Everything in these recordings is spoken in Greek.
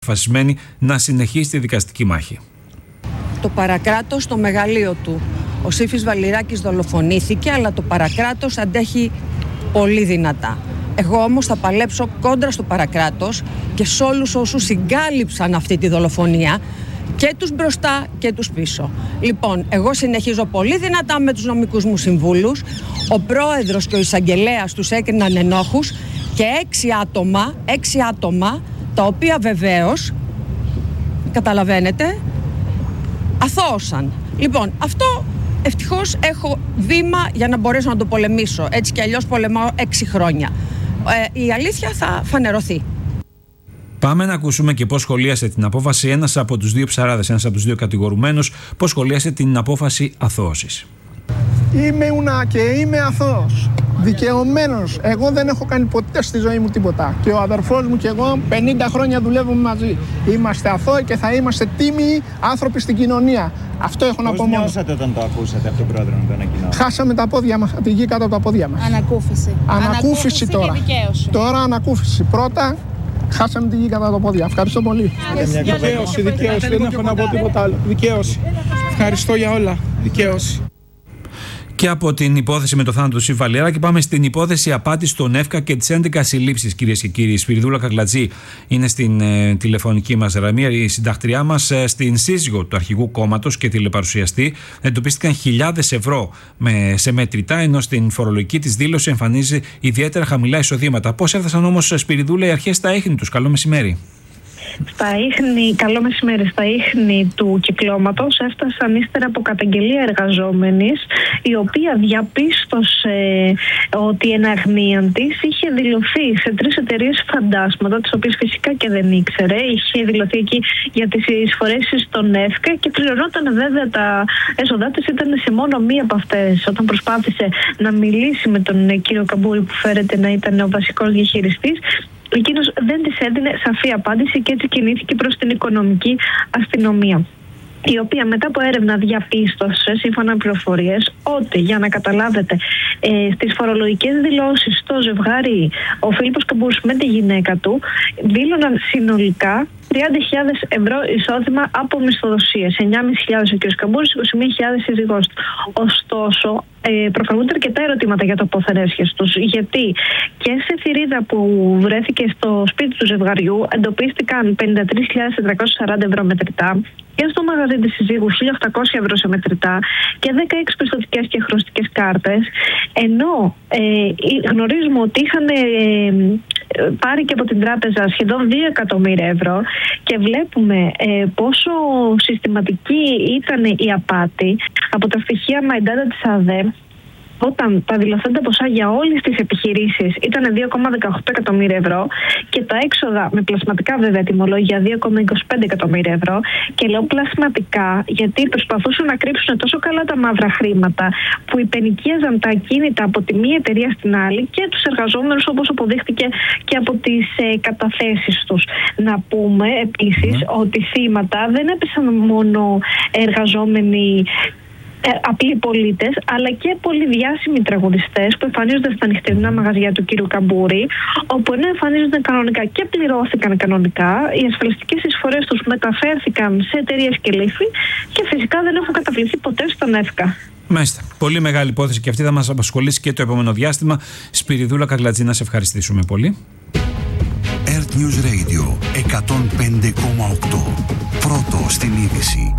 αποφασισμένη να συνεχίσει τη δικαστική μάχη. Το παρακράτος στο μεγαλείο του. Ο Σύφης Βαληράκης δολοφονήθηκε, αλλά το παρακράτος αντέχει πολύ δυνατά. Εγώ όμως θα παλέψω κόντρα στο παρακράτος και σε όλους όσους συγκάλυψαν αυτή τη δολοφονία, και τους μπροστά και τους πίσω. Λοιπόν, εγώ συνεχίζω πολύ δυνατά με τους νομικούς μου συμβούλους. Ο πρόεδρος και ο εισαγγελέας τους έκριναν ενόχους και 6 άτομα, τα οποία βεβαίως, καταλαβαίνετε, αθώωσαν. Λοιπόν, αυτό ευτυχώς έχω βήμα για να μπορέσω να το πολεμήσω. Έτσι κι αλλιώς πολεμάω 6 χρόνια. Η αλήθεια θα φανερωθεί. Πάμε να ακούσουμε και πώς σχολίασε την απόφαση ένας από τους δύο ψαράδες, ένας από τους δύο κατηγορουμένους, πώς σχολίασε την απόφαση αθώωσης. Είμαι αθώος. Δικαιωμένος. Εγώ δεν έχω κάνει ποτέ στη ζωή μου τίποτα. Και ο αδερφός μου και εγώ 50 χρόνια δουλεύουμε μαζί. Είμαστε αθώοι και θα είμαστε τίμιοι άνθρωποι στην κοινωνία. Αυτό έχω να πω μόνο. Πώς νιώσατε όταν το ακούσατε από τον πρόεδρο να το ανακοινώσει? Χάσαμε τα πόδια μας, τη γη κάτω από τα πόδια μας. Ανακούφιση τώρα. Τώρα ανακούφιση. Πρώτα χάσαμε τη γη κατά τα πόδια. Ευχαριστώ πολύ. Δικαίωση. Δεν έχω να πω τίποτα άλλο. Δικαίωση. Ευχαριστώ για όλα. Δικαίωση. Και από την υπόθεση με το θάνατο του Σύφη Βαληράκη πάμε στην υπόθεση απάτης στον ΕΦΚΑ και τις 11 συλλήψεις, κυρίες και κύριοι. Η Σπυριδούλα Κακλατζή είναι στην τηλεφωνική μας γραμμή, η συντακτριά μας. Στην σύζυγο του αρχηγού κόμματος και τηλεπαρουσιαστή εντοπίστηκαν χιλιάδες ευρώ σε μετρητά, ενώ στην φορολογική της δήλωση εμφανίζει ιδιαίτερα χαμηλά εισοδήματα. Πώς έφτασαν όμως, Σπυριδούλα, οι αρχές στα ίχνη τους? Καλό μεσημέρι. Καλό μεσημέρι. Στα ίχνη του κυκλώματος έφτασαν ύστερα από καταγγελία εργαζόμενης, η οποία διαπίστωσε ότι η εναγνία της είχε δηλωθεί σε 3 εταιρείες φαντάσματα, τις οποίες φυσικά και δεν ήξερε. Είχε δηλωθεί εκεί για τις εισφορές στον ΕΦΚΑ και πληρωνόταν, βέβαια, τα έσοδά της ήταν σε μόνο μία από αυτές. Όταν προσπάθησε να μιλήσει με τον κύριο Καμπούρη, που φέρεται να ήταν ο βασικός διαχειριστής, εκείνος δεν της έδινε σαφή απάντηση και έτσι κινήθηκε προς την οικονομική αστυνομία, η οποία μετά από έρευνα διαπίστωσε, σύμφωνα με πληροφορίες, ότι, για να καταλάβετε, στις φορολογικές δηλώσεις στο ζευγάρι, ο Φίλιππος Καμπούρης με τη γυναίκα του δήλωναν συνολικά 30.000 ευρώ εισόδημα από μισθοδοσίες. 9.500 ο κ. Καμπούρης, 21.000 σύζυγός του. Ωστόσο, προκαλούνται αρκετά ερωτήματα για το πόθεν έσχες τους, γιατί και σε θηρίδα που βρέθηκε στο σπίτι του ζευγαριού εντοπίστηκαν 53.440 ευρώ μετρητά, και στο μαγαζί της συζύγου 1.800 ευρώ σε μετρητά και 16 πιστωτικές και χρωστικές κάρτες, ενώ γνωρίζουμε ότι είχαν πάρει και από την τράπεζα σχεδόν 2 εκατομμύρια ευρώ, και βλέπουμε πόσο συστηματική ήταν η απάτη από τα στοιχεία MyData της ΑΔΕ, όταν τα δηλωθέντα ποσά για όλες τις επιχειρήσεις ήταν 2,18 εκατομμύρια ευρώ και τα έξοδα με πλασματικά, βέβαια, τιμολόγια 2,25 εκατομμύρια ευρώ. Και λέω πλασματικά γιατί προσπαθούσαν να κρύψουν τόσο καλά τα μαύρα χρήματα που υπενοικίαζαν τα ακίνητα από τη μία εταιρεία στην άλλη και τους εργαζόμενους, όπως αποδείχτηκε και από τις καταθέσεις τους. Να πούμε επίσης ότι θύματα δεν έπεσαν μόνο εργαζόμενοι, απλοί πολίτες, αλλά και πολύ διάσημοι τραγουδιστές που εμφανίζονται στα νυχτερινά μαγαζιά του κύριου Καμπούρη, όπου ενώ εμφανίζονταν κανονικά και πληρώθηκαν κανονικά, οι ασφαλιστικές εισφορές τους μεταφέρθηκαν σε εταιρείες και λύφη και φυσικά δεν έχουν καταβληθεί ποτέ στον ΕΦΚΑ. Μάλιστα. Πολύ μεγάλη υπόθεση και αυτή θα μας απασχολήσει και το επόμενο διάστημα. Σπυριδούλα Κακλατζή, να σε ευχαριστήσουμε πολύ. Earth News Radio 105,8. Πρώτο στην είδηση.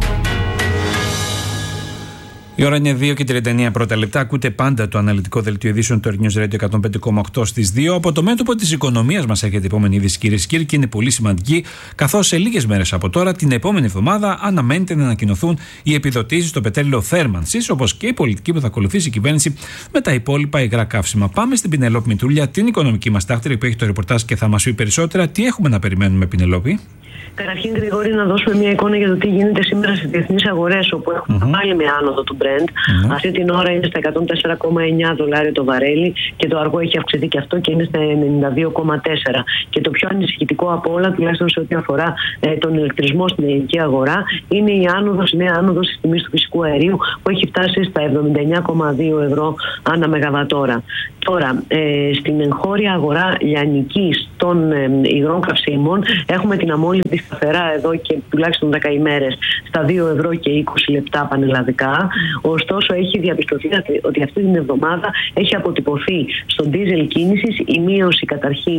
Η ώρα είναι 2 και 39 πρώτα λεπτά. Ακούτε πάντα το αναλυτικό δελτίο ειδήσεων του Earth News Radio 105,8 στις 2. Από το μέτωπο της οικονομίας μας έρχεται η επόμενη είδηση, κυρίες και κύριοι, και είναι πολύ σημαντική, καθώς σε λίγες μέρες από τώρα, την επόμενη εβδομάδα, αναμένεται να ανακοινωθούν οι επιδοτήσεις στο πετρέλαιο θέρμανσης, όπως και η πολιτική που θα ακολουθήσει η κυβέρνηση με τα υπόλοιπα υγρά καύσιμα. Πάμε στην Πινελόπη Μητρούλια, την οικονομική μας τάκτηρη, που έχει το ρεπορτάζ και θα μας πει περισσότερα. Τι έχουμε να περιμένουμε, Πινελόπη? Καταρχήν, Γρηγόρη, να δώσουμε μια εικόνα για το τι γίνεται σήμερα στις διεθνείς αγορές, όπου έχουμε πάλι μια άνοδο του Brent. Αυτή την ώρα είναι στα $104,9 το βαρέλι και το αργό έχει αυξηθεί και αυτό και είναι στα 92,4. Και το πιο ανησυχητικό από όλα, τουλάχιστον σε ό,τι αφορά τον ηλεκτρισμό στην ελληνική αγορά, είναι η νέα άνοδος της τιμής του φυσικού αερίου, που έχει φτάσει στα 79,2 ευρώ ανά μεγαβατόρα. Τώρα, στην εγχώρια αγορά λιανικής των υγρών καυσίμων έχουμε την αμόλυντη σταθερά εδώ και τουλάχιστον 10 ημέρες στα 2 ευρώ και 20 λεπτά πανελλαδικά. Ωστόσο, έχει διαπιστωθεί ότι αυτή την εβδομάδα έχει αποτυπωθεί στον ντίζελ κίνησης η μείωση καταρχήν,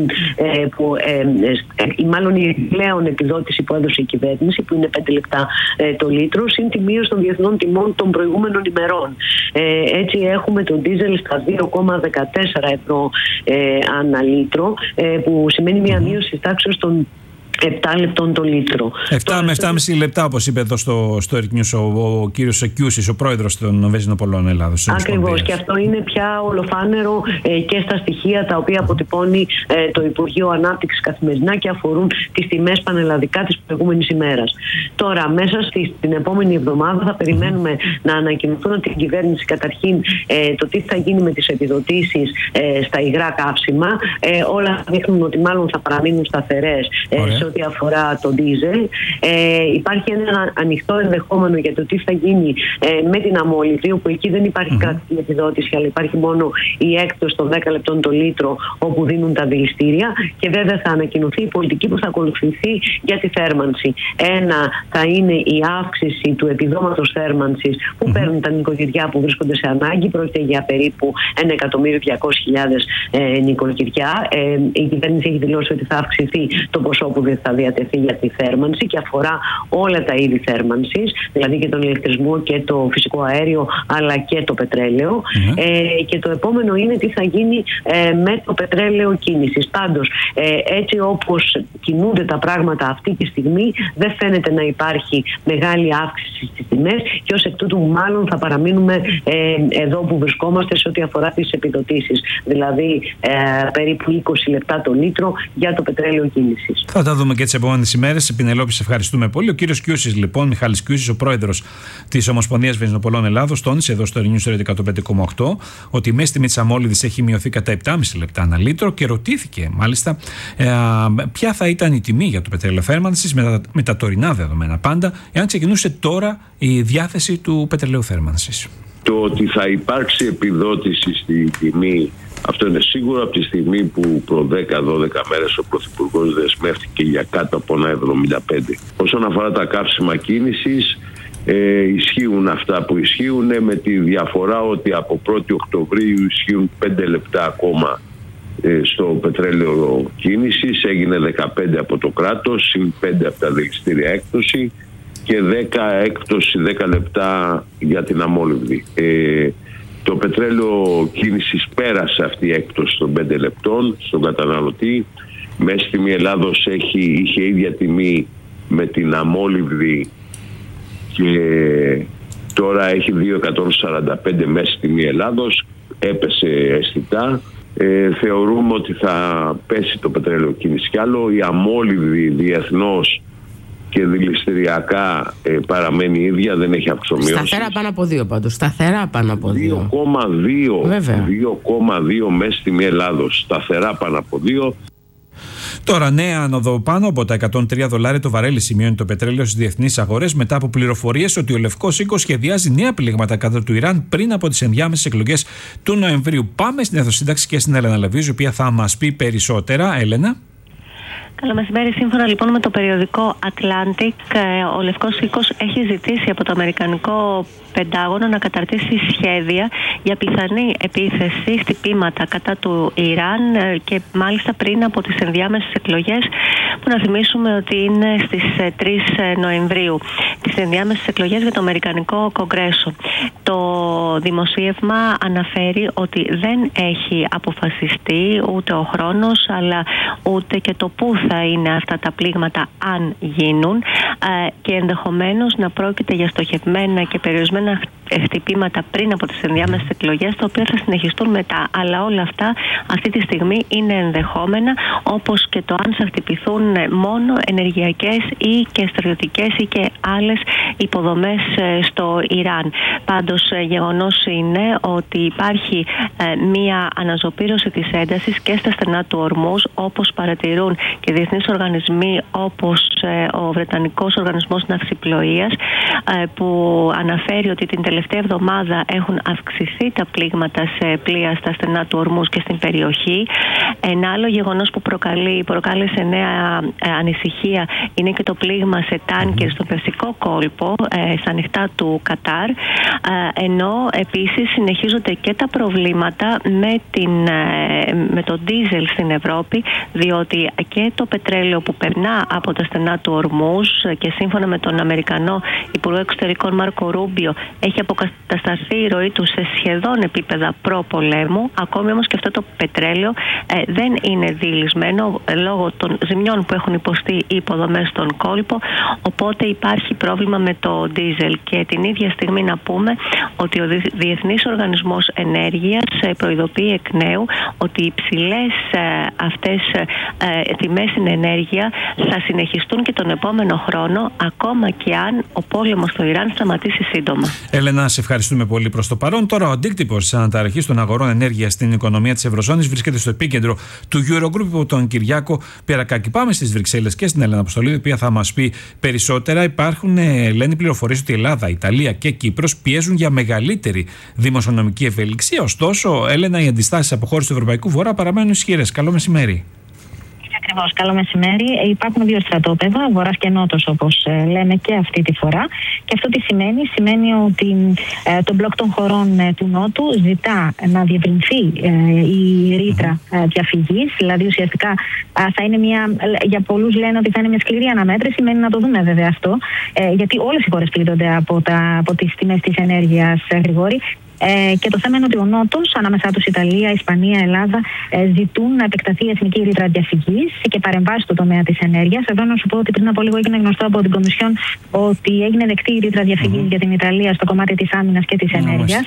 μάλλον η επιπλέον επιδότηση που έδωσε η κυβέρνηση, που είναι 5 λεπτά το λίτρο, συν τη μείωση των διεθνών τιμών των προηγούμενων ημερών. Έτσι, έχουμε τον ντίζελ στα 2,14 ευρώ ανά λίτρο, που σημαίνει μια μείωση τάξης των 7 λεπτών το λίτρο. 7 με 7,5 λεπτά, όπως είπε εδώ στο Earth News ο κύριος Κιούσης, ο πρόεδρος των Βενζινοπολών Ελλάδος. Ακριβώς, και αυτό είναι πια ολοφάνερο και στα στοιχεία τα οποία αποτυπώνει το Υπουργείο Ανάπτυξης καθημερινά και αφορούν τις τιμές πανελλαδικά της προηγούμενης ημέρας. Τώρα, μέσα στην επόμενη εβδομάδα θα περιμένουμε να ανακοινωθούν από την κυβέρνηση καταρχήν το τι θα γίνει με τις επιδοτήσεις στα υγρά καύσιμα. Όλα δείχνουν ότι μάλλον θα παραμείνουν σταθερές σε ό,τι αφορά το ντίζελ. Υπάρχει ένα ανοιχτό ενδεχόμενο για το τι θα γίνει με την αμόλυντη, όπου εκεί δεν υπάρχει κρατική επιδότηση, αλλά υπάρχει μόνο η έκπτωση των 10 λεπτών το λίτρο, όπου δίνουν τα δηληστήρια. Και βέβαια θα ανακοινωθεί η πολιτική που θα ακολουθηθεί για τη θέρμανση. Ένα θα είναι η αύξηση του επιδόματος θέρμανσης που παίρνουν τα νοικοκυριά που βρίσκονται σε ανάγκη. Πρόκειται για περίπου 1.200.000 νοικοκυριά. Η κυβέρνηση έχει δηλώσει ότι θα αυξηθεί το ποσό που θα διατεθεί για τη θέρμανση και αφορά όλα τα είδη θέρμανσης, δηλαδή και τον ηλεκτρισμό και το φυσικό αέριο, αλλά και το πετρέλαιο. Και το επόμενο είναι τι θα γίνει με το πετρέλαιο κίνησης. Πάντως, έτσι όπως κινούνται τα πράγματα αυτή τη στιγμή, δεν φαίνεται να υπάρχει μεγάλη αύξηση στις τιμές και ως εκ τούτου μάλλον θα παραμείνουμε εδώ που βρισκόμαστε σε ό,τι αφορά τις επιδοτήσεις. Δηλαδή περίπου 20 λεπτά το λίτρο για το πετρέλαιο κίνησης. Θα τα δούμε και τις επόμενες ημέρες. Πινελόπη, σε ευχαριστούμε πολύ. Ο κύριος Κιούσης, λοιπόν, Μιχάλης Κιούσης, ο πρόεδρος της Ομοσπονδίας Βενζινοπολών Ελλάδος, τόνισε εδώ στο News 105,8 ότι η μέση τιμή της αμόλυδης έχει μειωθεί κατά 7,5 λεπτά ανά λίτρο και ρωτήθηκε μάλιστα ποια θα ήταν η τιμή για το πετρέλαιο θέρμανσης με τα τωρινά δεδομένα πάντα, εάν ξεκινούσε τώρα η διάθεση του πετρελαίου θέρμανσης. Το ότι θα υπάρξει επιδότηση στη τιμή, αυτό είναι σίγουρο, από τη στιγμή που προ 10-12 μέρες ο Πρωθυπουργός δεσμεύτηκε για κάτω από 1,75. Όσον αφορά τα καύσιμα κίνησης, ισχύουν αυτά που ισχύουν, με τη διαφορά ότι από 1η Οκτωβρίου ισχύουν 5 λεπτά ακόμα στο πετρέλαιο κίνησης. Έγινε 15 από το κράτος, συν 5 από τα δηληστήρια έκπτωση και 10 έκπτωση 10 λεπτά για την αμόλυβδη. Το πετρέλαιο κίνησης πέρασε αυτή η έκπτωση των 5 λεπτών στον καταναλωτή. Μέση τιμή Ελλάδος είχε ίδια τιμή με την αμόλυβδη και τώρα έχει 2,145 μέση τιμή Ελλάδος. Έπεσε αισθητά. Θεωρούμε ότι θα πέσει το πετρέλαιο κίνηση κι άλλο. Η αμόλυβδη διεθνώς και δηληστηριακά παραμένει ίδια, δεν έχει αυξομοιώσει. Σταθερά πάνω από 2 πάντως. Σταθερά πάνω από 2. 2,2 μέση τιμή Ελλάδος. Σταθερά πάνω από 2. Τώρα, νέα άνοδο πάνω από τα $103 το βαρέλι σημειώνει το πετρέλαιο στις διεθνείς αγορές μετά από πληροφορίες ότι ο Λευκός Οίκος σχεδιάζει νέα πλήγματα κατά του Ιράν πριν από τις ενδιάμεσες εκλογές του Νοεμβρίου. Πάμε στην Εθνοσύνταξη και στην Έλενα Λαβίζου, η οποία θα μας πει περισσότερα. Έλενα. Καλό μεσημέρι. Σύμφωνα λοιπόν με το περιοδικό Atlantic, ο Λευκός Οίκος έχει ζητήσει από το Αμερικανικό Πεντάγωνο να καταρτήσει σχέδια για πιθανή επίθεση χτυπήματα κατά του Ιράν και μάλιστα πριν από τις ενδιάμεσες εκλογές, που να θυμίσουμε ότι είναι στις 3 Νοεμβρίου, τις ενδιάμεσες εκλογές για το Αμερικανικό Κογκρέσο. Το δημοσίευμα αναφέρει ότι δεν έχει αποφασιστεί ούτε ο χρόνος αλλά ούτε και το πού θα είναι αυτά τα πλήγματα αν γίνουν, και ενδεχομένως να πρόκειται για στοχευμένα και περιορισμένα χτυπήματα πριν από τις ενδιάμεσες εκλογές, τα οποία θα συνεχιστούν μετά. Αλλά όλα αυτά αυτή τη στιγμή είναι ενδεχόμενα, όπως και το αν θα χτυπηθούν μόνο ενεργειακές ή και στρατιωτικές ή και άλλες υποδομές στο Ιράν. Πάντως γεγονός είναι ότι υπάρχει μία αναζωπήρωση της έντασης και στα στενά του Ορμούζ, όπως παρατηρούν και διεθνείς οργανισμοί όπως ο Βρετανικός Οργανισμός Ναυσιπλοείας, που αναφέρει ότι την τελευταία εβδομάδα έχουν αυξηθεί τα πλήγματα σε πλοία στα στενά του Ορμούζ και στην περιοχή. Ένα άλλο γεγονός που προκάλεσε νέα ανησυχία είναι και το πλήγμα σε τάνκερ στον Περσικό κόλπο, στα ανοιχτά του Κατάρ, ενώ επίσης συνεχίζονται και τα προβλήματα με το ντίζελ στην Ευρώπη, διότι και το πετρέλαιο που περνά από τα στενά του Ορμούζ, και σύμφωνα με τον Αμερικανό Υπουργό Εξωτερικών Μάρκο Ρούμπιο, έχει αποκατασταθεί η ροή του σε σχεδόν επίπεδα προ-πολέμου. Ακόμη όμως και αυτό το πετρέλαιο δεν είναι διειλισμένο λόγω των ζημιών που έχουν υποστεί οι υποδομές στον κόλπο, οπότε υπάρχει πρόβλημα με το ντίζελ. Και την ίδια στιγμή να πούμε ότι ο Διεθνής Οργανισμός Ενέργειας προειδοποιεί εκ νέου ότι οι υψηλές αυτές τιμές στην ενέργεια θα συνεχιστούν και τον επόμενο χρόνο, ακόμα και αν ο πόλεμος στο Ιράν σταματήσει σύντομα. Έλενα, σε ευχαριστούμε πολύ προς το παρόν. Τώρα, ο αντίκτυπος της αναταραχής των αγορών ενέργειας στην οικονομία της Ευρωζώνης βρίσκεται στο επίκεντρο του Eurogroup από τον Κυριάκο Περακάκη. Πάμε στις Βρυξέλλες και στην Έλενα Αποστολή, η οποία θα μας πει περισσότερα. Υπάρχουν, λένε, πληροφορίες ότι η Ελλάδα, η Ιταλία και Κύπρος πιέζουν για μεγαλύτερη δημοσιονομική ευελιξία. Ωστόσο, Έλενα, οι αντιστάσεις αποχώρησης του Ευρωπαϊκού Βορρά παραμένουν ισχυρές. Καλό μεσημέρι. Ακριβώς, καλό μεσημέρι. Υπάρχουν δύο στρατόπεδα, βορράς και νότος, όπως λέμε και αυτή τη φορά. Και αυτό τι σημαίνει? Σημαίνει ότι το μπλοκ των χωρών του Νότου ζητά να διευρυνθεί η ρήτρα διαφυγής. Δηλαδή, ουσιαστικά θα είναι για πολλούς λένε ότι θα είναι μια σκληρή αναμέτρηση. Μένει να το δούμε βέβαια αυτό. Γιατί όλες οι χώρες πλήττονται από τις τιμές της ενέργειας, Γρηγόρη. Και το θέμα είναι ότι ο Νότος, ανάμεσά τους Ιταλία, Ισπανία, Ελλάδα, ζητούν να επεκταθεί η εθνική ρήτρα διαφυγής και παρεμβάσει στο τομέα της ενέργειας. Εδώ να σου πω ότι πριν από λίγο έγινε γνωστό από την Κομισιόν ότι έγινε δεκτή η ρήτρα διαφυγής για την Ιταλία στο κομμάτι της άμυνας και της ενέργειας.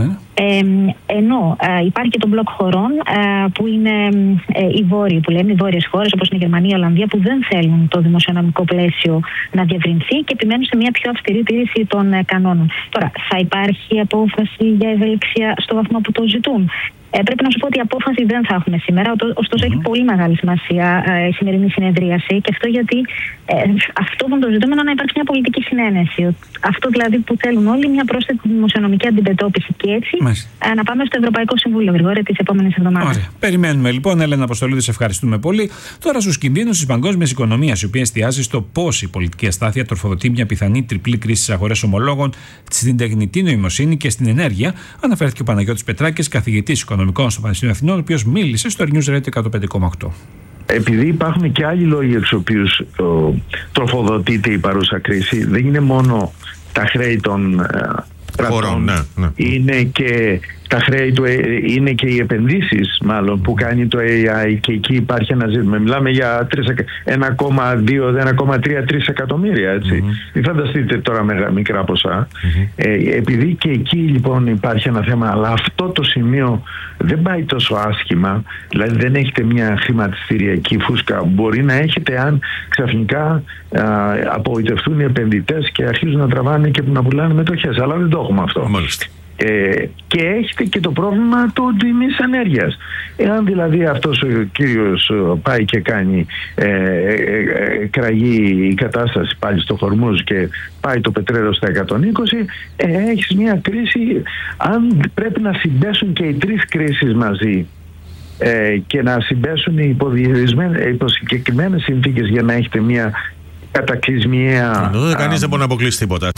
Ενώ υπάρχει και το μπλοκ χωρών που είναι οι βόρειοι, που λέμε οι βόρειες χώρες, όπως είναι η Γερμανία, η Ολλανδία, που δεν θέλουν το δημοσιονομικό πλαίσιο να διευρυνθεί και επιμένουν σε μια πιο αυστηρή τήρηση των κανόνων. Τώρα, θα υπάρχει απόφαση για ευελιξία στο βαθμό που το ζητούν? Πρέπει να σου πω ότι η απόφαση δεν θα έχουμε σήμερα, ωστόσο έχει πολύ μεγάλη σημασία η σημερινή συνεδρίαση, και αυτό γιατί αυτό που το ζητούμενο να υπάρξει μια πολιτική συνένεση. Αυτό δηλαδή που θέλουν όλοι, μια πρόσθετη δημοσιονομική αντιμετώπιση, και έτσι να πάμε στο Ευρωπαϊκό Συμβούλιο, Γρηγόρη, τις επόμενες εβδομάδες. Ωραία. Περιμένουμε λοιπόν. Έλενα Αποστολή, σε ευχαριστούμε πολύ. Τώρα στους κινδύνους της παγκόσμιας οικονομίας, η οποία εστιάζει στο πώς η πολιτική αστάθεια τροφοδοτεί μια πιθανή τριπλή κρίση στις αγορές ομολόγων, στην τεχνητή νοημοσύνη και στην ενέργεια, αναφέρθηκε ο Παναγιώτης Πετράκης, καθηγητής οικονομικών στο Πανεπιστήμιο Αθηνών, ο οποίος μίλησε στο News Radio 105,8. Επειδή υπάρχουν και άλλοι λόγοι εξ οποίους τροφοδοτείται η παρούσα κρίση, δεν είναι μόνο τα χρέη των κρατών, είναι και τα χρέη του, είναι και οι επενδύσεις μάλλον που κάνει το AI, και εκεί υπάρχει ένα ζήτημα. Μιλάμε για 1,2-1,3 εκατομμύρια, έτσι. Μην φανταστείτε τώρα μικρά ποσά. Επειδή και εκεί λοιπόν υπάρχει ένα θέμα, αλλά αυτό το σημείο δεν πάει τόσο άσχημα, δηλαδή δεν έχετε μια χρηματιστηριακή φούσκα. Μπορεί να έχετε αν ξαφνικά απογοητευτούν οι επενδυτές και αρχίζουν να τραβάνε και να πουλάνε μετοχές, αλλά δεν το έχουμε αυτό. Μάλιστα. Και έχετε και το πρόβλημα του τιμής ενέργειας. Εάν δηλαδή αυτός ο κύριος πάει και κάνει κραγεί η κατάσταση πάλι στο Χορμούζ και πάει το πετρέλαιο στα 120, έχεις μια κρίση. Αν πρέπει να συμπέσουν και οι τρεις κρίσεις μαζί και να συμπέσουν υπό συγκεκριμένες συνθήκες για να έχετε μια κατακλυσμιαία... Κανείς δεν μπορεί να αποκλείσει τίποτα.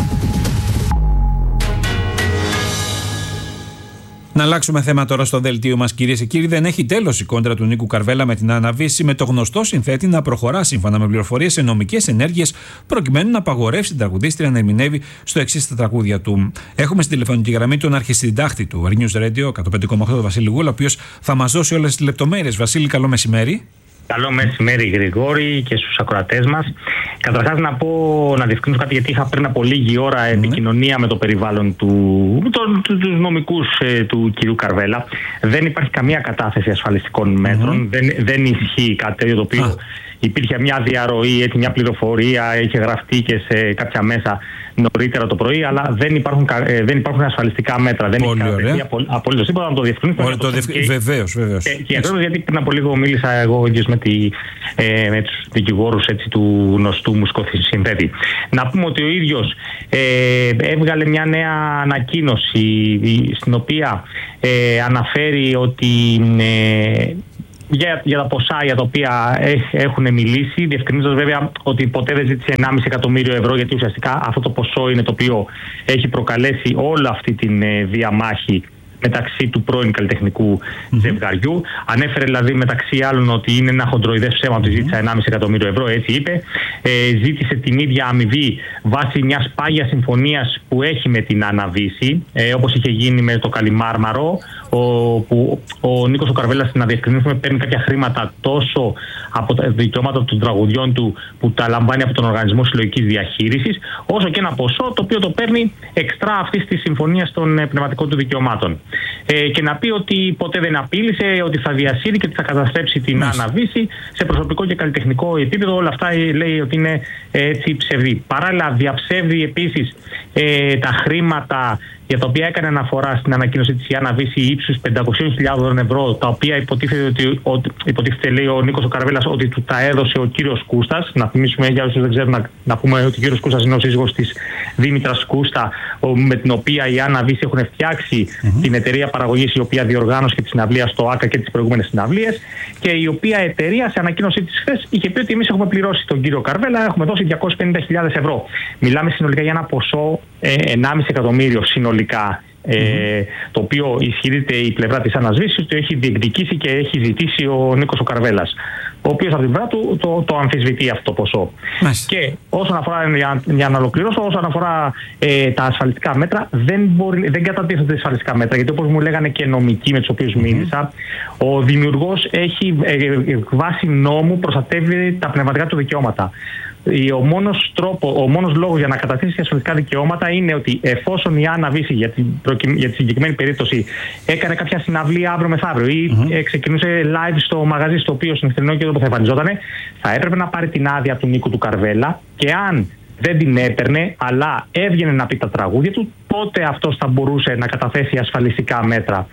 Να αλλάξουμε θέμα τώρα στο δελτίο μας, κυρίες και κύριοι. Δεν έχει τέλος η κόντρα του Νίκου Καρβέλα με την Άννα Βύση, με το γνωστό συνθέτη να προχωρά σύμφωνα με πληροφορίες σε νομικές ενέργειες, προκειμένου να απαγορεύσει την τραγουδίστρια να ερμηνεύει στο εξής τα τραγούδια του. Έχουμε στην τηλεφωνική γραμμή τον αρχισυντάκτη του News Radio 105,8, τον Βασίλη Γούλα, ο οποίος θα μας δώσει όλες τις λεπτομέρειες. Βασίλη, καλό μεσημέρι. Καλό μεσημέρι, Γρηγόρη, και στους ακροατές μας. Καταρχάς να διευκρινίσω κάτι, γιατί είχα πριν από λίγη ώρα επικοινωνία με το περιβάλλον τους νομικούς του κυρίου Καρβέλα. Δεν υπάρχει καμία κατάθεση ασφαλιστικών μέτρων. Δεν ισχύει κάτι τέτοιο, το οποίο υπήρχε μια διαρροή, μια πληροφορία, είχε γραφτεί και σε κάποια μέσα νωρίτερα το πρωί, αλλά δεν υπάρχουν ασφαλιστικά μέτρα. Δεν έχει απολύτως τίποτα, να το διευκρινίσουμε. Βεβαίως. Και ακριβώς γιατί πριν από λίγο μίλησα εγώ ίδιος με τους δικηγόρους του γνωστού μουσικοσυνθέτη. Να πούμε ότι ο ίδιος έβγαλε μια νέα ανακοίνωση, στην οποία αναφέρει ότι για τα ποσά για τα οποία έχουν μιλήσει, διευκρινίζοντας βέβαια ότι ποτέ δεν ζήτησε 1,5 εκατομμύριο ευρώ, γιατί ουσιαστικά αυτό το ποσό είναι το οποίο έχει προκαλέσει όλη αυτή την διαμάχη μεταξύ του πρώην καλλιτεχνικού ζευγαριού. Ανέφερε δηλαδή μεταξύ άλλων ότι είναι ένα χοντροειδές ψέμα ότι ζήτησε 1,5 εκατομμύριο ευρώ, έτσι είπε. Ζήτησε την ίδια αμοιβή βάσει μιας πάγιας συμφωνίας που έχει με την Άννα Βύση, όπως είχε γίνει με το Καλιμάρμαρο, που ο Νίκος ο Καρβέλας, να διευκρινίσουμε, παίρνει κάποια χρήματα τόσο από τα δικαιώματα των τραγουδιών του που τα λαμβάνει από τον Οργανισμό Συλλογικής Διαχείρισης, όσο και ένα ποσό το οποίο το παίρνει εξτρά αυτής της συμφωνίας των πνευματικών του δικαιωμάτων. Και να πει ότι ποτέ δεν απείλησε, ότι θα διασύρει και ότι θα καταστρέψει την Άννα Βύση σε προσωπικό και καλλιτεχνικό επίπεδο. Όλα αυτά λέει ότι είναι έτσι ψευδή. Παράλληλα, διαψεύδει επίσης τα χρήματα για τα οποία έκανε αναφορά στην ανακοίνωση της η Άννα Βύση ύψους 500.000 ευρώ, τα οποία υποτίθεται λέει ο Νίκος ο Καρβέλας ότι του τα έδωσε ο κύριος Κούστας. Να θυμίσουμε για όσους δεν ξέρουν, να πούμε ότι ο κύριος Κούστας είναι ο σύζυγος της Δήμητρας Κούστα, με την οποία η Άννα Βύση έχουν φτιάξει την εταιρεία παραγωγής, η οποία διοργάνωσε και τη συναυλία στο ΆΚΑ και τις προηγούμενες συναυλίες, και η οποία εταιρεία σε ανακοίνωσή της χθες είχε πει ότι εμείς έχουμε πληρώσει τον κύριο Καρβέλα, έχουμε δώσει 250.000 ευρώ. Μιλάμε συνολικά για ένα ποσό 1,5 εκατομμύριο συνολικά, το οποίο ισχυρίζεται η πλευρά της Άννας Βύσης ότι έχει διεκδικήσει και έχει ζητήσει ο Νίκος ο Καρβέλας, ο οποίος από την πλευρά του το αμφισβητεί αυτό το ποσό. Και όσον αφορά, για να ολοκληρώσω, όσον αφορά τα ασφαλιστικά μέτρα, δεν κατατίθενται ασφαλιστικά μέτρα, γιατί όπως μου λέγανε και νομικοί με τους οποίους μίλησα, ο δημιουργός έχει βάσει νόμου προστατεύει τα πνευματικά του δικαιώματα. Ο μόνος λόγος για να καταθέσει ασφαλιστικά δικαιώματα είναι ότι εφόσον η Άννα Βύση για τη συγκεκριμένη περίπτωση έκανε κάποια συναυλία αύριο μεθαύριο ή ξεκινούσε live στο μαγαζί στο οποίο στην ευθερινό καιρό που θα εμφανιζόταν, θα έπρεπε να πάρει την άδεια του Νίκου του Καρβέλα, και αν δεν την έπαιρνε αλλά έβγαινε να πει τα τραγούδια του, τότε αυτός θα μπορούσε να καταθέσει ασφαλιστικά μέτρα.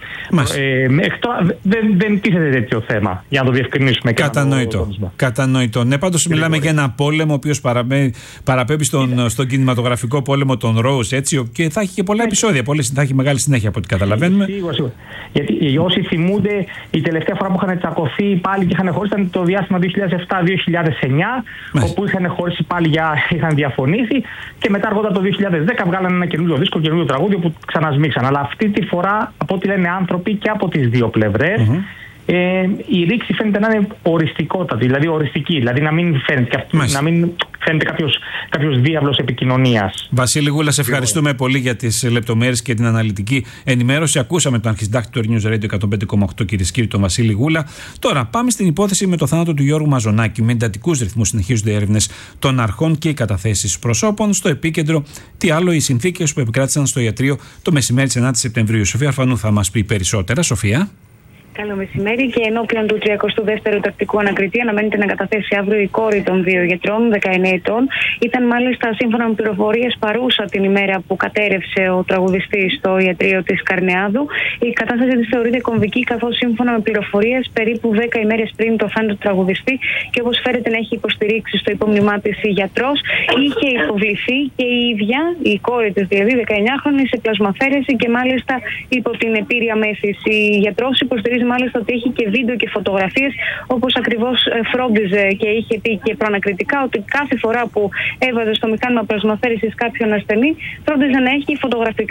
Δεν τίθεται τέτοιο θέμα, για να το διευκρινίσουμε. Κατανοητό. Ναι, πάντως μιλάμε για ένα πόλεμο ο οποίος παραπέμπει στον κινηματογραφικό πόλεμο των Rose, έτσι, και θα έχει και πολλά επεισόδια, θα έχει μεγάλη συνέχεια από ό,τι καταλαβαίνουμε. Σίγουρα. Γιατί όσοι θυμούνται, η τελευταία φορά που είχαν τσακωθεί πάλι και είχαν χωρίσει ήταν το διάστημα 2007-2009, όπου είχαν χωρίσει πάλι, είχαν διαφωνήσει, και μετά αργότερα το 2010 βγάλανε ένα καινούριο δίσκο, καινούριο τραγούδιο που ξανασμίξαν. Αλλά αυτή τη φορά, από ό,τι λένε άνθρωποι και από τις δύο πλευρές, η ρήξη φαίνεται να είναι οριστικότατη, δηλαδή οριστική. Δηλαδή να μην φαίνεται κάποιος διάβλος επικοινωνίας. Βασίλη Γούλα, σε ευχαριστούμε πολύ για τις λεπτομέρειες και την αναλυτική ενημέρωση. Ακούσαμε τον αρχισυντάκτη του News Radio 105,8, κυρίες και κύριοι, τον Βασίλη Γούλα. Τώρα πάμε στην υπόθεση με το θάνατο του Γιώργου Μαζονάκη. Με εντατικούς ρυθμούς συνεχίζονται οι έρευνες των αρχών και οι καταθέσεις προσώπων. Στο επίκεντρο, τι άλλο, οι συνθήκες που επικράτησαν στο ιατρείο το μεσημέρι της 9ης Σεπτεμβρίου. Σοφία Αρφανού θα μας πει περισσότερα. Σοφία. Καλό μεσημέρι. Και ενώπιον του 32ου τακτικού ανακριτή αναμένεται να καταθέσει αύριο η κόρη των δύο γιατρών, 19 ετών. Ήταν μάλιστα σύμφωνα με πληροφορίες παρούσα την ημέρα που κατέρευσε ο τραγουδιστής στο ιατρείο της Καρνεάδου. Η κατάσταση της θεωρείται κομβική, καθώς σύμφωνα με πληροφορίες περίπου 10 ημέρες πριν το θάνατο του τραγουδιστή, και όπως φέρεται να έχει υποστηρίξει στο υπόμνημά της η γιατρός, είχε υποβληθεί και η ίδια, η κόρη της δηλαδή, 19χρονη, σε πλασμαφέρεση και μάλιστα υπό την επήρεια μέθηση. Η γιατρός υποστηρίζει μάλιστα ότι έχει και βίντεο και φωτογραφίες, όπως ακριβώς φρόντιζε και είχε πει και προανακριτικά ότι κάθε φορά που έβαζε στο μηχάνημα πλασμαφέρησης κάποιον ασθενή, φρόντιζε να έχει φωτογραφικά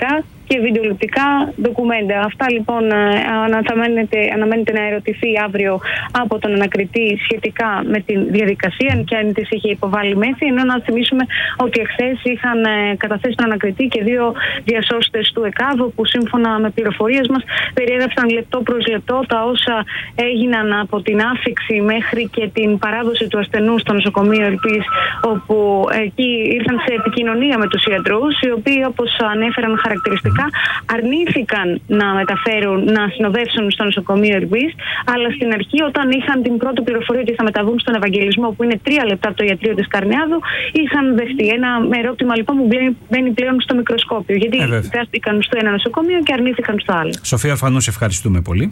και βιντεοληπτικά ντοκουμέντα. Αυτά λοιπόν αναμένεται να ερωτηθεί αύριο από τον ανακριτή σχετικά με τη διαδικασία, και αν της είχε υποβάλει μέθη. Ενώ να θυμίσουμε ότι εχθές είχαν καταθέσει τον ανακριτή και 2 διασώστες του ΕΚΑΒ, που σύμφωνα με πληροφορίες μας περιέγραψαν λεπτό προς λεπτό τα όσα έγιναν από την άφιξη μέχρι και την παράδοση του ασθενού στο νοσοκομείο Ελπής, όπου εκεί ήρθαν σε επικοινωνία με τους ιατρούς, οι οποίοι, όπως ανέφεραν χαρακτηριστικά, αρνήθηκαν να συνοδεύσουν στο νοσοκομείο Ελπής, αλλά στην αρχή, όταν είχαν την πρώτη πληροφορία ότι θα μεταβούν στον Ευαγγελισμό, που είναι 3 λεπτά από το ιατρείο της Καρνιάδου, είχαν δεχτεί. Ένα ερώτημα λοιπόν που μπαίνει πλέον στο μικροσκόπιο, γιατί δέχτηκαν στο ένα νοσοκομείο και αρνήθηκαν στο άλλο. Σοφία Αρφανού, σε ευχαριστούμε πολύ.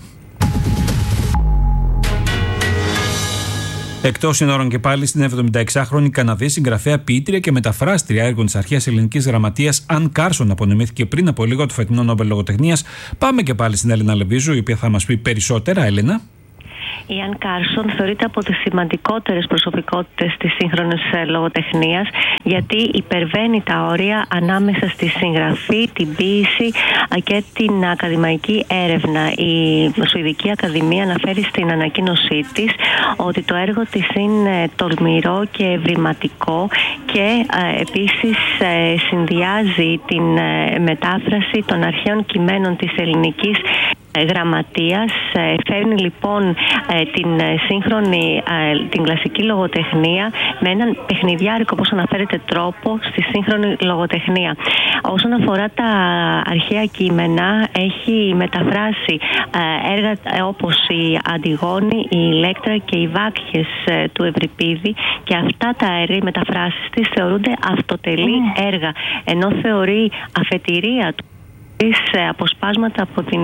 Εκτός συνόρων και πάλι, στην 76χρονη Καναδή συγγραφέα, ποιήτρια και μεταφράστρια έργων της αρχαίας ελληνικής γραμματείας Αν Κάρσον απονεμήθηκε πριν από λίγο το φετινό Νόμπελ Λογοτεχνίας. Πάμε και πάλι στην Έλενα Λεβίζου, η οποία θα μας πει περισσότερα. Έλενα. Η Αν Κάρσον θεωρείται από τις σημαντικότερες προσωπικότητες της σύγχρονης λογοτεχνίας, γιατί υπερβαίνει τα όρια ανάμεσα στη συγγραφή, την ποίηση και την ακαδημαϊκή έρευνα. Η Σουηδική Ακαδημία αναφέρει στην ανακοίνωσή της ότι το έργο της είναι τολμηρό και ευρηματικό και επίσης συνδυάζει την μετάφραση των αρχαίων κειμένων της ελληνικής γραμματείας. Φέρνει λοιπόν την σύγχρονη, την κλασική λογοτεχνία με έναν παιχνιδιάρικο, όπως αναφέρεται, τρόπο στη σύγχρονη λογοτεχνία. Όσον αφορά τα αρχαία κείμενα, έχει μεταφράσει έργα όπως η Αντιγόνη, η Ηλέκτρα και οι Βάκχες του Ευρυπίδη, και αυτά τα έργα, οι μεταφράσεις της, θεωρούνται αυτοτελή έργα, ενώ θεωρεί αφετηρία του αποσπάσματα από την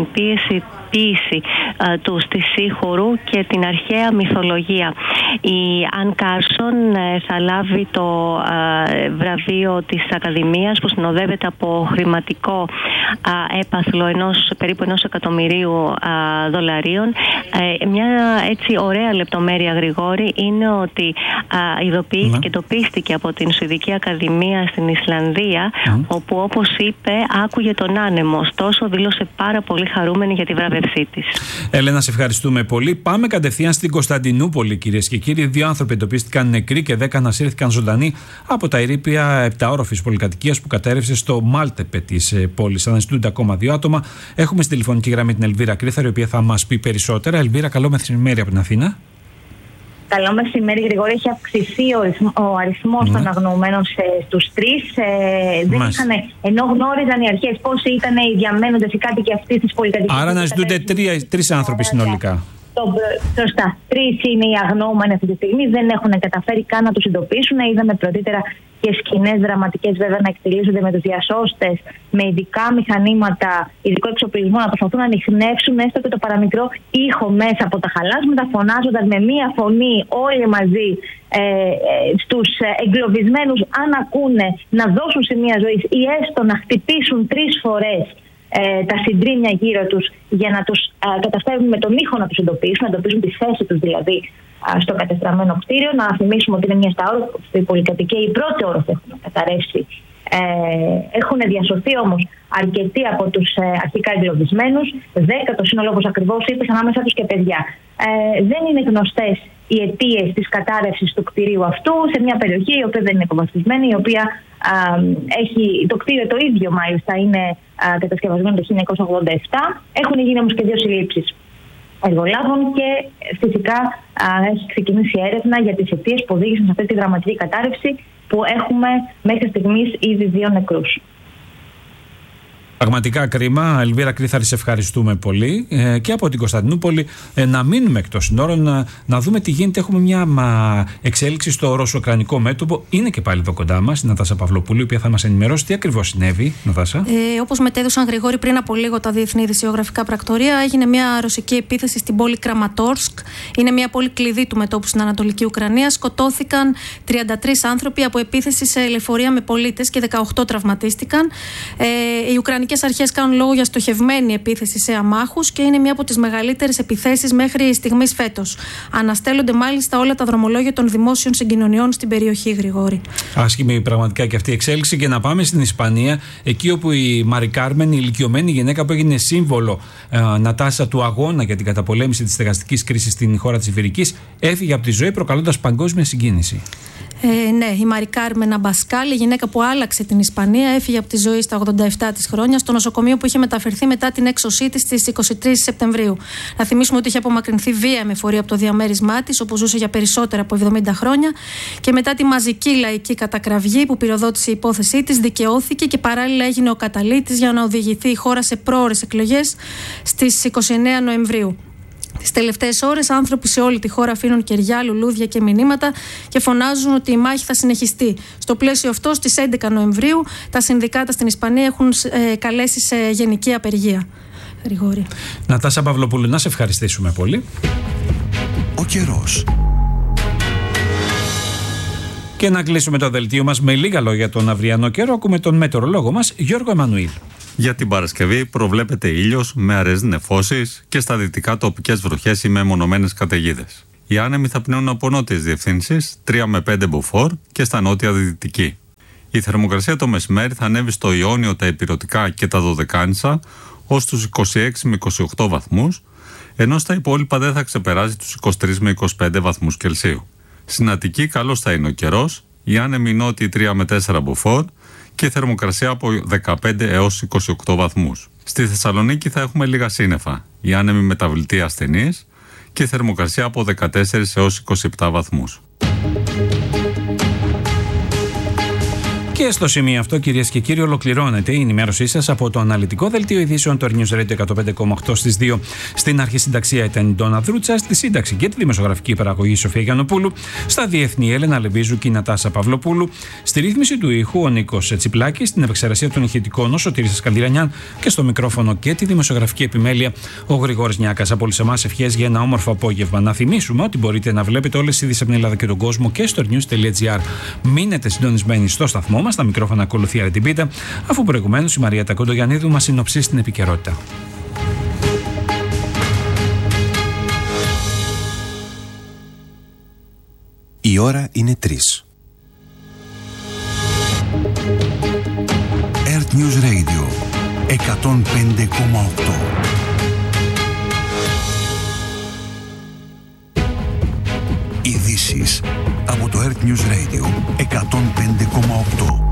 ποίηση του στισίχωρου και την αρχαία μυθολογία. Η Αν Κάρσον θα λάβει το βραβείο της Ακαδημίας, που συνοδεύεται από χρηματικό έπαθλο περίπου 1 εκατομμυρίου δολαρίων. Μια έτσι ωραία λεπτομέρεια, Γρηγόρη, είναι ότι ειδοποιήθηκε και εντοπίστηκε από την Σουηδική Ακαδημία στην Ισλανδία, όπου, όπως είπε, άκουγε τον άνεμο. Ωστόσο, δήλωσε πάρα πολύ χαρούμενη για τη βράβευσή της. Έλενα, σε ευχαριστούμε πολύ. Πάμε κατευθείαν στην Κωνσταντινούπολη, κυρίες και κύριοι. 2 άνθρωποι εντοπίστηκαν νεκροί και 10 ανασύρθηκαν ζωντανοί από τα ερείπια 7όροφης πολυκατοικίας που κατέρευσε στο Μάλτεπε της πόλης. Αναζητούνται ακόμα 2 άτομα. Έχουμε στη τηλεφωνική γραμμή την Ελβίρα Κρύθαρη, η οποία θα μας πει περισσότερα. Ελβίρα, καλό μεσημέρι από την Αθήνα. Καλό μεσημέρι, Γρηγόρη. Έχει αυξηθεί ο αριθμός των αγνοωμένων στους 3. Δεν είχαν, ενώ γνώριζαν οι αρχές πόσοι ήταν οι διαμένοντες οι κάτοικοι αυτής της πολυκατοικίας. Άρα αναζητούνται 3 άνθρωποι συνολικά. Σωστά. 3 είναι οι αγνοούμενοι αυτή τη στιγμή. Δεν έχουν καταφέρει καν να τους εντοπίσουν. Είδαμε πρωτήτερα και σκηνές δραματικές, βέβαια, να εκτελήσονται με τους διασώστες, με ειδικά μηχανήματα, ειδικό εξοπλισμό, να προσπαθούν να ανιχνεύσουν έστω και το παραμικρό ήχο μέσα από τα χαλάσματα, φωνάζοντας με μία φωνή όλοι μαζί στους εγκλωβισμένους, αν ακούνε, να δώσουν σημεία ζωής ή έστω να χτυπήσουν 3 φορές τα συντρίμμια γύρω τους, για να τους καταφέρουν με τον ήχο να τους εντοπίσουν, να εντοπίσουν τη θέση τους δηλαδή στο κατεστραμμένο κτίριο. Να θυμίσουμε ότι είναι μια σταόροφη πολυκατοικία, η πρώτη όροφη έχουν καταρρεύσει. Έχουν διασωθεί όμως αρκετοί από τους αρχικά εγκλωβισμένους, 10 το σύνολο, όπως ακριβώς είπες, ανάμεσα τους και παιδιά. Δεν είναι γνωστές οι αιτίες της κατάρρευσης του κτηρίου αυτού, σε μια περιοχή η οποία δεν είναι υποβαθμισμένη, η οποία έχει το κτίριο το ίδιο μάλιστα, είναι κατασκευασμένο το 1987. Έχουν γίνει όμως και 2 συλλήψεις εργολάβων και φυσικά έχει ξεκινήσει έρευνα για τις αιτίες που οδήγησαν σε αυτή τη δραματική κατάρρευση, που έχουμε μέχρι στιγμής ήδη 2 νεκρούς. Πραγματικά κρίμα. Ελβίρα Κρύθαρη, σε ευχαριστούμε πολύ. Και από την Κωνσταντινούπολη να μείνουμε εκτός συνόρων, να δούμε τι γίνεται. Έχουμε μια εξέλιξη στο ρωσο-ουκρανικό μέτωπο. Είναι και πάλι εδώ κοντά μας η Νατάσα Παυλοπούλου, η οποία θα μας ενημερώσει τι ακριβώς συνέβη. Νατάσα. Όπως μετέδωσαν, Γρηγόρη, πριν από λίγο τα διεθνή ειδησιογραφικά πρακτορία, έγινε μια ρωσική επίθεση στην πόλη Κραματόρσκ. Είναι μια πόλη κλειδί του μετώπου στην Ανατολική Ουκρανία. Σκοτώθηκαν 33 άνθρωποι από επίθεση σε λεωφορεία με πολίτες και 18 τραυματίστηκαν. Η Ουκρανική ισπανικές αρχές κάνουν λόγο για στοχευμένη επίθεση σε αμάχους και είναι μία από τις μεγαλύτερες επιθέσεις μέχρι στιγμής φέτος. Αναστέλλονται μάλιστα όλα τα δρομολόγια των δημόσιων συγκοινωνιών στην περιοχή, Γρηγόρη. Άσχημη πραγματικά και αυτή η εξέλιξη. Και να πάμε στην Ισπανία, εκεί όπου η Μαρι Κάρμεν, η ηλικιωμένη γυναίκα που έγινε σύμβολο Νατάσα του αγώνα για την καταπολέμηση της στεγαστικής κρίσης στην χώρα της Ιβηρικής, έφυγε από τη ζωή προκαλώντας παγκόσμια συγκίνηση. Ναι, η Μαρι Κάρμεν Αμπασκάλ, η γυναίκα που άλλαξε την Ισπανία, έφυγε από τη ζωή στα 87 της χρόνια στο νοσοκομείο που είχε μεταφερθεί μετά την έξωσή της στις 23 Σεπτεμβρίου. Να θυμίσουμε ότι είχε απομακρυνθεί βία με φορεία από το διαμέρισμά της, όπου ζούσε για περισσότερα από 70 χρόνια, και μετά τη μαζική λαϊκή κατακραυγή που πυροδότησε η υπόθεσή της, δικαιώθηκε και παράλληλα έγινε ο καταλύτης για να οδηγηθεί η χώρα σε πρόωρες εκλογές στις 29 Νοεμβρίου. Τις τελευταίες ώρες, άνθρωποι σε όλη τη χώρα αφήνουν κεριά, λουλούδια και μηνύματα και φωνάζουν ότι η μάχη θα συνεχιστεί. Στο πλαίσιο αυτό, στις 11 Νοεμβρίου, τα συνδικάτα στην Ισπανία έχουν καλέσει σε γενική απεργία. Γρηγόρη. Νατάσα Παυλοπούλου, να σε ευχαριστήσουμε πολύ. Ο καιρός. Και να κλείσουμε το δελτίο μας με λίγα λόγια τον αυριανό καιρό. Ακούμε τον μετεωρολόγο μας, Γιώργο Εμμανουήλ. Για την Παρασκευή προβλέπεται ήλιος με αραιές νεφώσεις και στα δυτικά τοπικές βροχές ή μεμονωμένες καταιγίδες. Οι άνεμοι θα πνέουν από νότιες διευθύνσεις 3 με 5 μποφόρ και στα νότια δυτική. Η θερμοκρασία το μεσημέρι θα ανέβει στο Ιόνιο, τα Ηπειρωτικά και τα Δωδεκάνησα ως τους 26 με 28 βαθμούς, ενώ στα υπόλοιπα δεν θα ξεπεράσει τους 23 με 25 βαθμούς Κελσίου. Στην Αττική καλός θα είναι ο καιρός, οι άνεμοι νότιοι 3 με 4 μποφόρ και θερμοκρασία από 15 έως 28 βαθμούς. Στη Θεσσαλονίκη θα έχουμε λίγα σύννεφα, οι άνεμοι μεταβλητοί ασθενείς και θερμοκρασία από 14 έως 27 βαθμούς. Και στο σημείο αυτό, κυρίες και κύριοι, ολοκληρώνεται η ενημέρωσή σας από το αναλυτικό δελτίο ειδήσεων του News Radio 105,8 στις 2. Στην αρχισυνταξία ήταν η Ντόνα Δρούτσα, στη σύνταξη και τη δημοσιογραφική παραγωγή Σοφία Γιαννοπούλου, στα διεθνή Έλενα Λεβίζου και η Νατάσα Παυλοπούλου, στη ρύθμιση του ήχου ο Νίκος Τσιπλάκης, στην επεξεργασία των ηχητικών ο Σωτήρης Σκανδυρανιάν και στο μικρόφωνο και τη δημοσιογραφική επιμέλεια ο Γρηγόρης Νιάκας. Από όλους εμάς ευχές για ένα όμορφο απόγευμα. Να θυμίσουμε ότι μπορείτε να βλέπετε όλες τις ειδήσεις από την Ελλάδα και τον κόσμο και στο news.gr. Μείνετε συντονισμένοι στο σταθμό μας. Στα μικρόφωνα ακολουθεί η Αρετιμπίτα, αφού προηγουμένως η Μαρία Κοντογιαννίδου μας συνοψίσει την επικαιρότητα. Η ώρα είναι 3. Earth News Radio 105,8. Ειδήσεις από το Earth News Radio 105,8.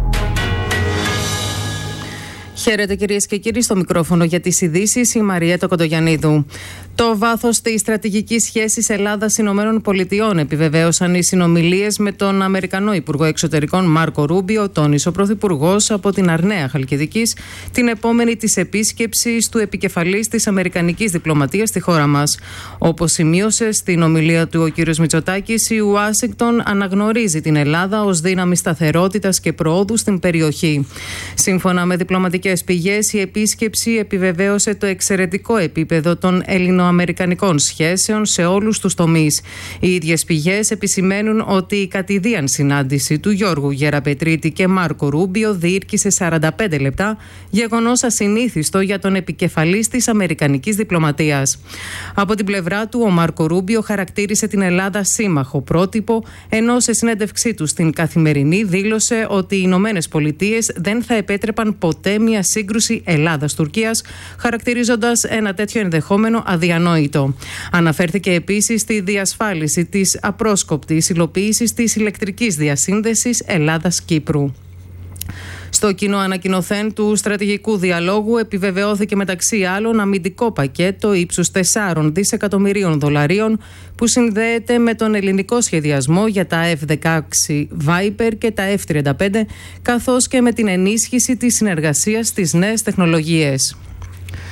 Χαίρετε κυρίες και κύριοι, στο μικρόφωνο για τις ειδήσεις η Μαρία Κοντογιαννίδου. Το βάθος της στρατηγικής σχέσης Ελλάδας-Ηνωμένων Πολιτειών επιβεβαίωσαν οι συνομιλίες με τον Αμερικανό Υπουργό Εξωτερικών Μάρκο Ρούμπιο, τόνισε ο Πρωθυπουργός από την Αρναία Χαλκιδικής, την επόμενη της επίσκεψης του επικεφαλής της Αμερικανικής διπλωματίας στη χώρα μας. Όπως σημείωσε στην ομιλία του ο κ. Μητσοτάκης, η Ουάσιγκτον αναγνωρίζει την Ελλάδα ως δύναμη σταθερότητας και προόδου στην περιοχή. Σύμφωνα με διπλωματικές πηγές, η επίσκεψη επιβεβαίωσε το εξαιρετικό επίπεδο των ελληνοαμερικανικών σχέσεων σε όλους τους τομείς. Οι ίδιες πηγές επισημαίνουν ότι η κατηδίαν συνάντηση του Γιώργου Γεραπετρίτη και Μάρκο Ρούμπιο διήρκησε 45 λεπτά, γεγονός ασυνήθιστο για τον επικεφαλής της αμερικανικής διπλωματίας. Από την πλευρά του, ο Μάρκο Ρούμπιο χαρακτήρισε την Ελλάδα σύμμαχο πρότυπο, ενώ σε συνέντευξή του στην Καθημερινή δήλωσε ότι οι Ηνωμένες Πολιτείες δεν θα επέτρεπαν ποτέ μια σύγκρουση Ελλάδας-Τουρκίας, χαρακτηρίζοντας ένα τέτοιο ενδεχόμενο αδιανόητο. Αναφέρθηκε επίσης στη διασφάλιση της απρόσκοπτης υλοποίησης της ηλεκτρικής διασύνδεσης Ελλάδας-Κύπρου. Στο κοινό ανακοινωθέν του στρατηγικού διαλόγου επιβεβαιώθηκε μεταξύ άλλων αμυντικό πακέτο ύψους 4 δισεκατομμυρίων δολαρίων που συνδέεται με τον ελληνικό σχεδιασμό για τα F-16 Viper και τα F-35, καθώς και με την ενίσχυση της συνεργασίας στις νέες τεχνολογίες.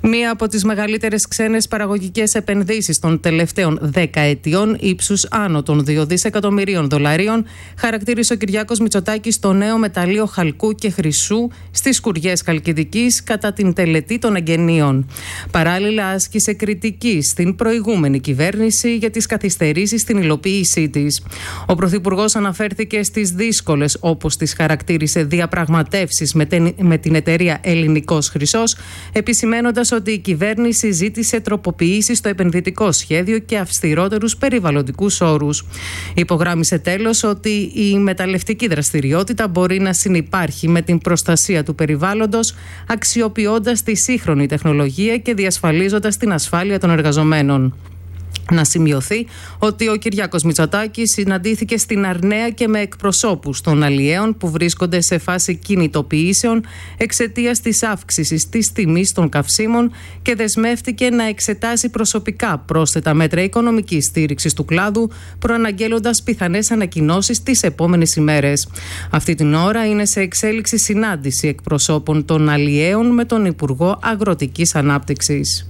Μία από τις μεγαλύτερες ξένες παραγωγικές επενδύσεις των τελευταίων 10 ετιών, ύψους άνω των 2 δισεκατομμυρίων δολαρίων, χαρακτήρισε ο Κυριάκος Μητσοτάκης το νέο μεταλλείο χαλκού και χρυσού στις Σκουριές Χαλκιδικής κατά την τελετή των εγγενείων. Παράλληλα, άσκησε κριτική στην προηγούμενη κυβέρνηση για τις καθυστερήσεις στην υλοποίησή της. Ο Πρωθυπουργός αναφέρθηκε στις δύσκολες, όπως τις χαρακτήρισε, διαπραγματεύσεις με την εταιρεία Ελληνικός Χρυσός, επισημένοντας ότι η κυβέρνηση ζήτησε τροποποιήσεις στο επενδυτικό σχέδιο και αυστηρότερους περιβαλλοντικούς όρους. Υπογράμμισε τέλος ότι η μεταλλευτική δραστηριότητα μπορεί να συνυπάρχει με την προστασία του περιβάλλοντος, αξιοποιώντας τη σύγχρονη τεχνολογία και διασφαλίζοντας την ασφάλεια των εργαζομένων. Να σημειωθεί ότι ο Κυριάκος Μητσοτάκης συναντήθηκε στην Αρναία και με εκπροσώπους των αλλιέων που βρίσκονται σε φάση κινητοποιήσεων εξαιτίας της αύξησης της τιμής των καυσίμων και δεσμεύτηκε να εξετάσει προσωπικά πρόσθετα μέτρα οικονομικής στήριξης του κλάδου, προαναγγέλλοντας πιθανές ανακοινώσεις τις επόμενες ημέρες. Αυτή την ώρα είναι σε εξέλιξη συνάντηση εκπροσώπων των αλλιέων με τον Υπουργό Αγροτικής Ανάπτυξης.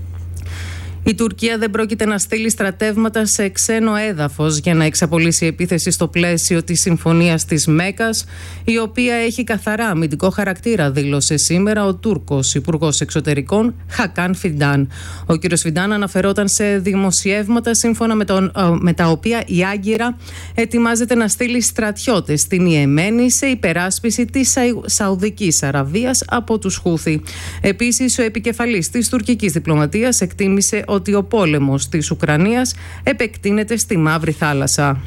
Η Τουρκία δεν πρόκειται να στείλει στρατεύματα σε ξένο έδαφος για να εξαπολύσει επίθεση στο πλαίσιο της Συμφωνίας της Μέκας, η οποία έχει καθαρά αμυντικό χαρακτήρα, δήλωσε σήμερα ο Τούρκος Υπουργός Εξωτερικών Χακάν Φιντάν. Ο κ. Φιντάν αναφερόταν σε δημοσιεύματα σύμφωνα με τα οποία η Άγκυρα ετοιμάζεται να στείλει στρατιώτες στην Ιεμένη σε υπεράσπιση της Σαουδικής Αραβίας από τους Χούθι. Επίσης, ο επικεφαλής της τουρκικής διπλωματίας εκτίμησε ότι ο πόλεμος της Ουκρανίας επεκτείνεται στη Μαύρη Θάλασσα.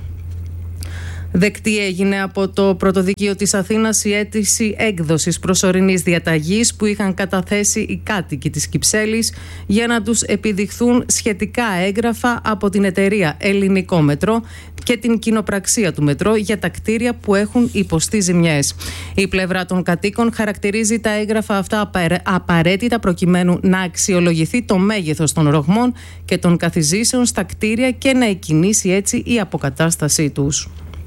Δεκτή έγινε από το Πρωτοδικείο της Αθήνας η αίτηση έκδοσης προσωρινής διαταγής που είχαν καταθέσει οι κάτοικοι της Κυψέλης για να τους επιδειχθούν σχετικά έγγραφα από την εταιρεία Ελληνικό Μετρό και την κοινοπραξία του Μετρό για τα κτίρια που έχουν υποστεί ζημιές. Η πλευρά των κατοίκων χαρακτηρίζει τα έγγραφα αυτά απαραίτητα προκειμένου να αξιολογηθεί το μέγεθος των ρογμών και των καθιζήσεων στα κτίρια και να εκκινήσει έτσι η αποκατάστασή τους.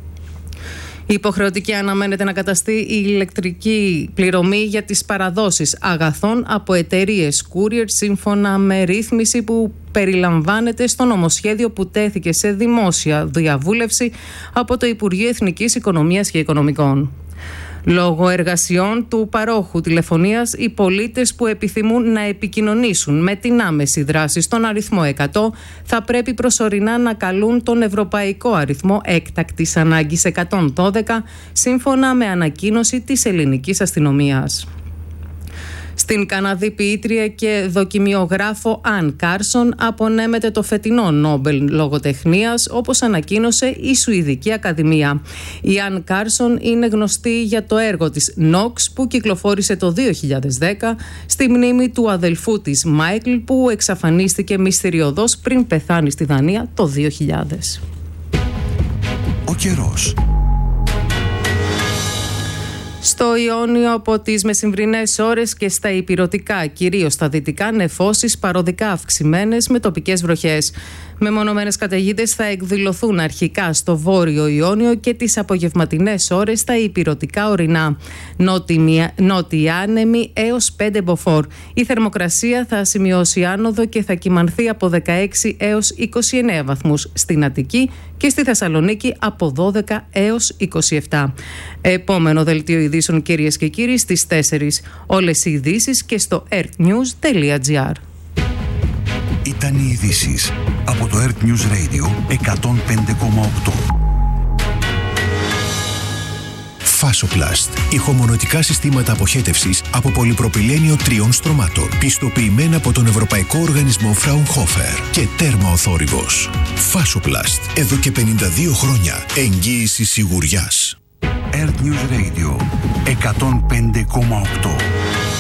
Υποχρεωτική αναμένεται να καταστεί η ηλεκτρική πληρωμή για τις παραδόσεις αγαθών από εταιρείες courier σύμφωνα με ρύθμιση που περιλαμβάνεται στο νομοσχέδιο που τέθηκε σε δημόσια διαβούλευση από το Υπουργείο Εθνικής Οικονομίας και Οικονομικών. Λόγω εργασιών του παρόχου τηλεφωνίας, οι πολίτες που επιθυμούν να επικοινωνήσουν με την άμεση δράση στον αριθμό 100 θα πρέπει προσωρινά να καλούν τον ευρωπαϊκό αριθμό έκτακτης ανάγκης 112, σύμφωνα με ανακοίνωση της ελληνικής αστυνομίας. Στην Καναδή ποιήτρια και δοκιμιογράφο Αν Κάρσον απονέμεται το φετινό Νόμπελ Λογοτεχνίας, όπως ανακοίνωσε η Σουηδική Ακαδημία. Η Αν Κάρσον είναι γνωστή για το έργο της Νόξ που κυκλοφόρησε το 2010 στη μνήμη του αδελφού της Μάικλ που εξαφανίστηκε μυστηριωδώς πριν πεθάνει στη Δανία το 2000. Ο καιρός. Στο Ιόνιο από τις μεσημβρινές ώρες και στα ηπειρωτικά, κυρίως στα δυτικά, νεφώσεις παροδικά αυξημένες με τοπικές βροχές. Μεμονωμένες καταιγίδες θα εκδηλωθούν αρχικά στο βόρειο Ιόνιο και τις απογευματινές ώρες στα ηπειρωτικά ορεινά. Νότιοι άνεμοι έως 5 μποφόρ. Η θερμοκρασία θα σημειώσει άνοδο και θα κυμανθεί από 16 έως 29 βαθμούς στην Αττική και στη Θεσσαλονίκη από 12 έως 27. Επόμενο δελτίο ειδήσεων, κυρίες και κύριοι, στις 4. Όλες οι ειδήσεις και στο earthnews.gr. Ήταν οι ειδήσεις από το Earth News Radio 105,8. Fasoplast. Ηχομονωτικά συστήματα αποχέτευσης από πολυπροπυλένιο 3 στρωμάτων. Πιστοποιημένα από τον Ευρωπαϊκό Οργανισμό Fraunhofer και τέρμα ο θόρυβος. Fasoplast. Εδώ και 52 χρόνια. Εγγύηση σιγουριάς. Earth News Radio 105,8.